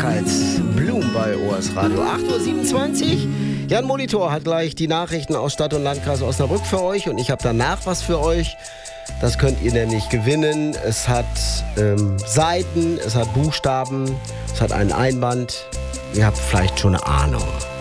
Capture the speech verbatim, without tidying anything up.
Kindheitsblumen bei O S Radio. acht Uhr siebenundzwanzig. Jan Molitor hat gleich die Nachrichten aus Stadt und Landkreis Osnabrück für euch und ich habe danach was für euch. Das könnt ihr nämlich gewinnen. Es hat ähm, Seiten, es hat Buchstaben, es hat einen Einband. Ihr habt vielleicht schon eine Ahnung.